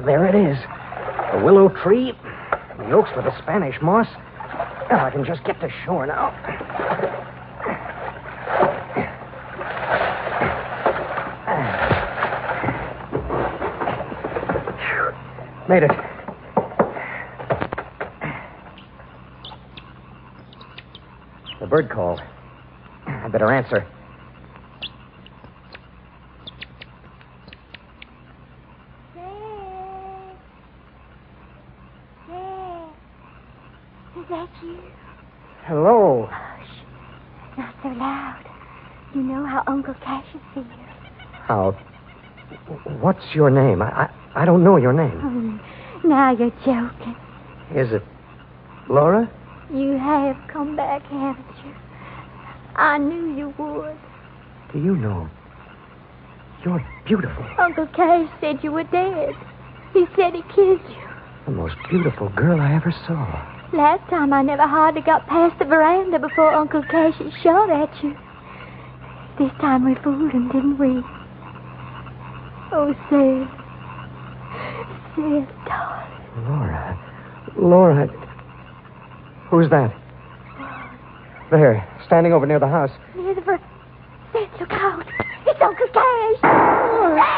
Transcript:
there it is. The willow tree, the oaks with the Spanish moss. Now I can just get to shore now. Made it. The bird call. I better answer. Is that you? Hello. Hush. Not so loud. You know how Uncle Cassius feels. How? What's your name? I don't know your name. Now you're joking. Is it Laura? You have come back, haven't you? I knew you would. Do you know? You're beautiful. Uncle Cash said you were dead. He said he killed you. The most beautiful girl I ever saw. Last time I never hardly got past the veranda before Uncle Cassius shot at you. This time we fooled him, didn't we? Oh, Sid. Sid, darling. Laura. Who's that? There, standing over near the house. Near the Sid, look out. It's Uncle Cash.